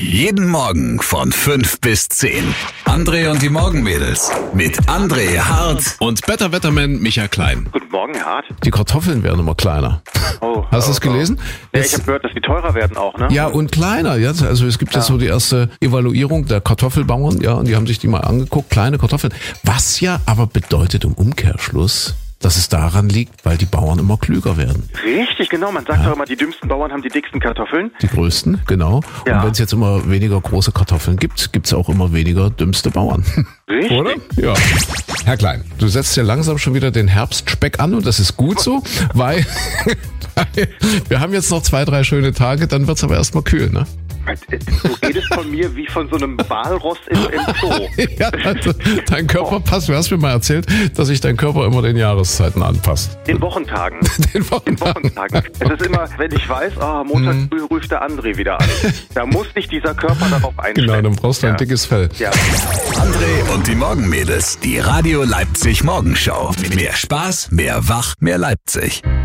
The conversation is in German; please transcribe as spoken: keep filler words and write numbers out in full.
Jeden Morgen von fünf bis zehn. André und die Morgenmädels mit André Hart und Better Wetterman Michael Klein. Guten Morgen, Herr Hart. Die Kartoffeln werden immer kleiner. Oh, Hast du oh, es gelesen? Oh. Ja, Jetzt, ich habe gehört, dass die teurer werden auch, ne? ja, und kleiner. Ja. Also es gibt Ja. jetzt so die erste Evaluierung der Kartoffelbauern, ja, und die haben sich die mal angeguckt, kleine Kartoffeln. Was ja aber bedeutet im Umkehrschluss, dass es daran liegt, weil die Bauern immer klüger werden. Richtig, genau. Man sagt doch immer, die dümmsten Bauern haben die dicksten Kartoffeln. Die größten, genau. Ja. Und wenn es jetzt immer weniger große Kartoffeln gibt, gibt es auch immer weniger dümmste Bauern. Richtig. Oder? Ja. Herr Klein, du setzt ja langsam schon wieder den Herbstspeck an und das ist gut so, weil wir haben jetzt noch zwei, drei schöne Tage, dann wird es aber erstmal kühl, ne? Du redest von mir wie von so einem Walross im, im Zoo. Ja, also dein Körper passt. Du hast mir mal erzählt, dass sich dein Körper immer den Jahreszeiten anpasst. Den Wochentagen. Den Wochentagen. Den Wochentagen. Es ist immer, wenn ich weiß, ah, Montag Mhm. früh ruft der André wieder an. Da muss sich dieser Körper darauf einstellen. Genau, dann brauchst du ein Ja. dickes Fell. Ja. André und die Morgenmädels. Die Radio Leipzig Morgenshow. Mehr Spaß, mehr Wach, mehr Leipzig.